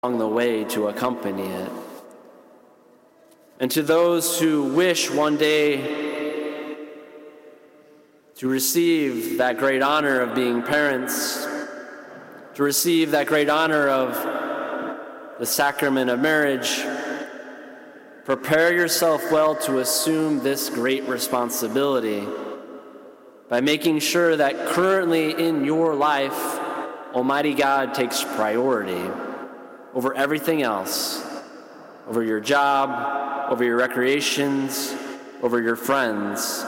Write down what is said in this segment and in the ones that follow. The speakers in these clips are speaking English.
along the way to accompany it. And to those who wish one day to receive that great honor of being parents, to receive that great honor of the sacrament of marriage, prepare yourself well to assume this great responsibility by making sure that currently in your life, Almighty God takes priority over everything else, over your job, over your recreations, over your friends.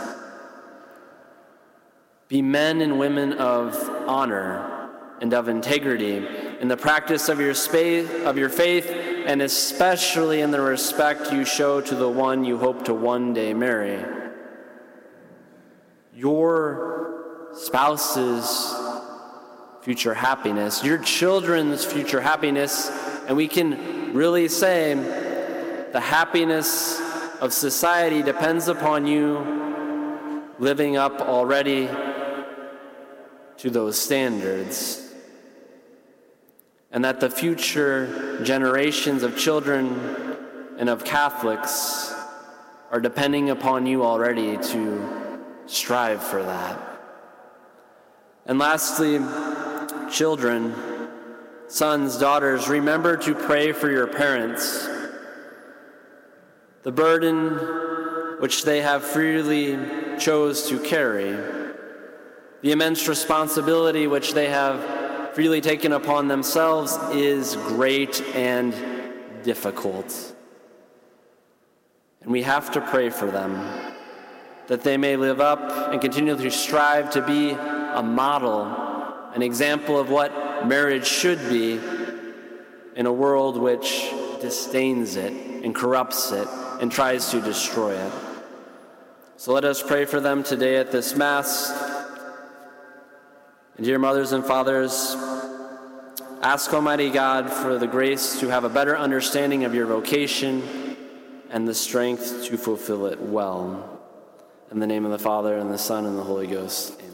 Be men and women of honor and of integrity in the practice of your faith, and especially in the respect you show to the one you hope to one day marry. Your spouse's future happiness, your children's future happiness, and we can really say the happiness of society depends upon you living up already to those standards, and that the future generations of children and of Catholics are depending upon you already to strive for that. And lastly, children, sons, daughters, remember to pray for your parents. The burden which they have freely chose to carry, the immense responsibility which they have freely taken upon themselves is great and difficult. And we have to pray for them, that they may live up and continue to strive to be a model, an example of what marriage should be in a world which disdains it and corrupts it and tries to destroy it. So let us pray for them today at this Mass. And dear mothers and fathers, ask Almighty God for the grace to have a better understanding of your vocation and the strength to fulfill it well. In the name of the Father, and the Son, and the Holy Ghost, amen.